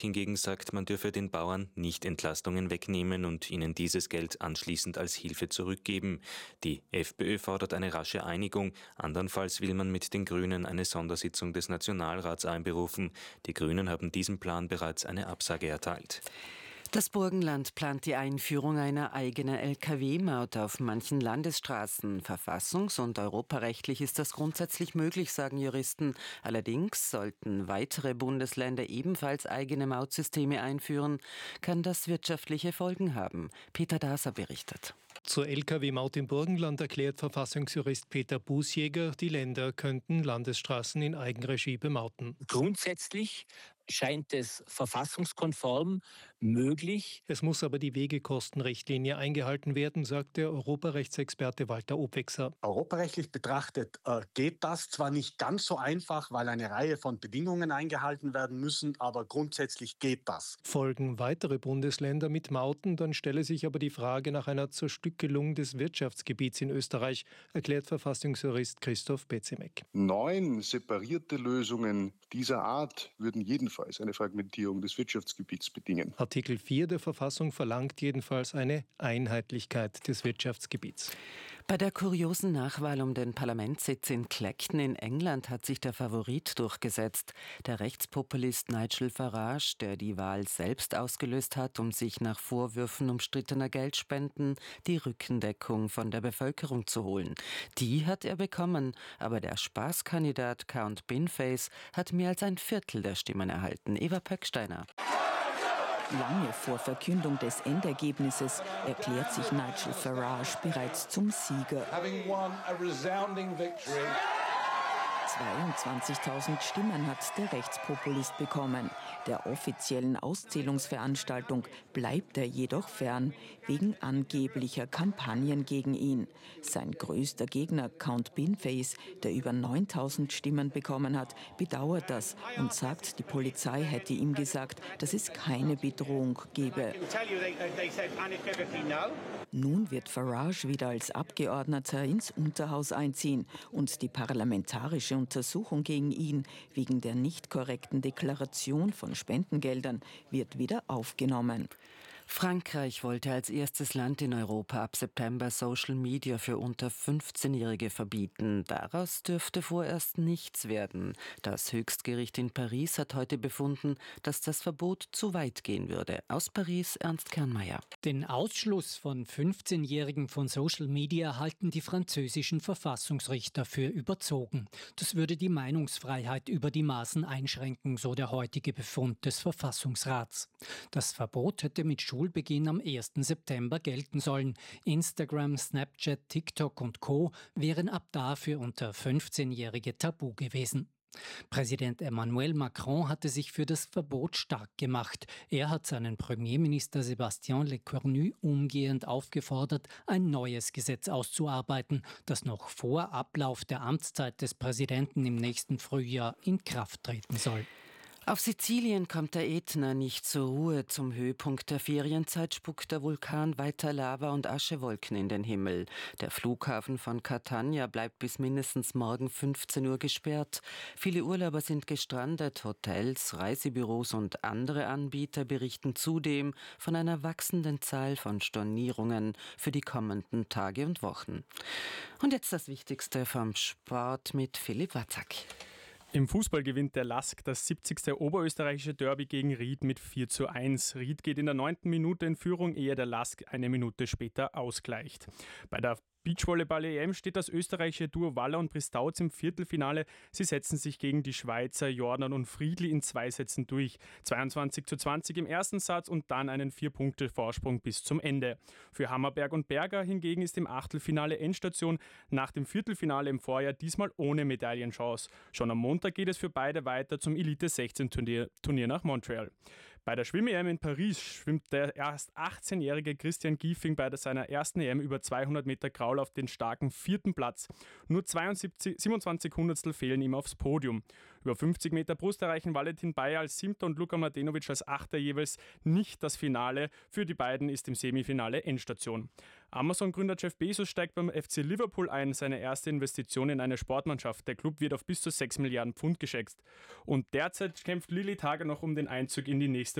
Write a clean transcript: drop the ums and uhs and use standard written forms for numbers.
hingegen sagt, man dürfe den Bauern nicht Entlastungen wegnehmen und ihnen dieses Geld anschließend als Hilfe zurückgeben. Die FPÖ fordert eine rasche Einigung. Andernfalls will man mit den Grünen eine Sondersitzung des Nationalrats einberufen. Die Grünen haben diesem Plan bereits eine Absage erteilt. Das Burgenland plant die Einführung einer eigenen Lkw-Maut auf manchen Landesstraßen. Verfassungs- und europarechtlich ist das grundsätzlich möglich, sagen Juristen. Allerdings sollten weitere Bundesländer ebenfalls eigene Mautsysteme einführen, kann das wirtschaftliche Folgen haben. Peter Daser berichtet. Zur Lkw-Maut im Burgenland erklärt Verfassungsjurist Peter Bußjäger, die Länder könnten Landesstraßen in Eigenregie bemauten. Grundsätzlich scheint es verfassungskonform möglich. Es muss aber die Wegekostenrichtlinie eingehalten werden, sagt der Europarechtsexperte Walter Obwechser. Europarechtlich betrachtet geht das zwar nicht ganz so einfach, weil eine Reihe von Bedingungen eingehalten werden müssen, aber grundsätzlich geht das. Folgen weitere Bundesländer mit Mauten, dann stelle sich aber die Frage nach einer Zerstückelung des Wirtschaftsgebiets in Österreich, erklärt Verfassungsjurist Christoph Bezimek. 9 separierte Lösungen dieser Art würden jedenfalls eine Fragmentierung des Wirtschaftsgebiets bedingen. Artikel 4 der Verfassung verlangt jedenfalls eine Einheitlichkeit des Wirtschaftsgebiets. Bei der kuriosen Nachwahl um den Parlamentssitz in Clacton in England hat sich der Favorit durchgesetzt. Der Rechtspopulist Nigel Farage, der die Wahl selbst ausgelöst hat, um sich nach Vorwürfen umstrittener Geldspenden die Rückendeckung von der Bevölkerung zu holen. Die hat er bekommen, aber der Spaßkandidat Count Binface hat mehr als ein Viertel der Stimmen erhalten. Eva Pöcksteiner. Lange vor Verkündung des Endergebnisses erklärt sich Nigel Farage bereits zum Sieger. 22.000 Stimmen hat der Rechtspopulist bekommen. Der offiziellen Auszählungsveranstaltung bleibt er jedoch fern, wegen angeblicher Kampagnen gegen ihn. Sein größter Gegner, Count Binface, der über 9.000 Stimmen bekommen hat, bedauert das und sagt, die Polizei hätte ihm gesagt, dass es keine Bedrohung gebe. Nun wird Farage wieder als Abgeordneter ins Unterhaus einziehen und die parlamentarische Untersuchung gegen ihn wegen der nicht korrekten Deklaration von Spendengeldern wird wieder aufgenommen. Frankreich wollte als erstes Land in Europa ab September Social Media für unter 15-Jährige verbieten. Daraus dürfte vorerst nichts werden. Das Höchstgericht in Paris hat heute befunden, dass das Verbot zu weit gehen würde. Aus Paris Ernst Kernmeier. Den Ausschluss von 15-Jährigen von Social Media halten die französischen Verfassungsrichter für überzogen. Das würde die Meinungsfreiheit über die Maßen einschränken, so der heutige Befund des Verfassungsrats. Das Verbot hätte mit Schulbeginn am 1. September gelten sollen. Instagram, Snapchat, TikTok und Co. wären ab da für unter 15-Jährige tabu gewesen. Präsident Emmanuel Macron hatte sich für das Verbot stark gemacht. Er hat seinen Premierminister Sébastien Lecornu umgehend aufgefordert, ein neues Gesetz auszuarbeiten, das noch vor Ablauf der Amtszeit des Präsidenten im nächsten Frühjahr in Kraft treten soll. Auf Sizilien kommt der Ätna nicht zur Ruhe. Zum Höhepunkt der Ferienzeit spuckt der Vulkan weiter Lava und Aschewolken in den Himmel. Der Flughafen von Catania bleibt bis mindestens morgen 15 Uhr gesperrt. Viele Urlauber sind gestrandet. Hotels, Reisebüros und andere Anbieter berichten zudem von einer wachsenden Zahl von Stornierungen für die kommenden Tage und Wochen. Und jetzt das Wichtigste vom Sport mit Philipp Watzak. Im Fußball gewinnt der LASK das 70. oberösterreichische Derby gegen Ried mit 4:1. Ried geht in der 9. Minute in Führung, ehe der LASK eine Minute später ausgleicht. Bei der Beachvolleyball-EM steht das österreichische Duo Waller und Pristauz im Viertelfinale. Sie setzen sich gegen die Schweizer Jordan und Friedli in 2 Sätzen durch. 22:20 im ersten Satz und dann einen 4-Punkte-Vorsprung bis zum Ende. Für Hammerberg und Berger hingegen ist im Achtelfinale Endstation nach dem Viertelfinale im Vorjahr diesmal ohne Medaillenchance. Schon am Montag geht es für beide weiter zum Elite-16-Turnier nach Montreal. Bei der Schwimm-EM in Paris schwimmt der erst 18-jährige Christian Giefing bei seiner ersten EM über 200 Meter Kraul auf den starken 4. Platz. Nur 27 Hundertstel fehlen ihm aufs Podium. Über 50 Meter Brust erreichen Valentin Bayer als 7. und Luka Mladenovic als 8. jeweils nicht das Finale. Für die beiden ist im Semifinale Endstation. Amazon-Gründer Jeff Bezos steigt beim FC Liverpool ein, seine erste Investition in eine Sportmannschaft. Der Club wird auf bis zu 6 Milliarden Pfund geschätzt. Und derzeit kämpft Lilly Tager noch um den Einzug in die nächste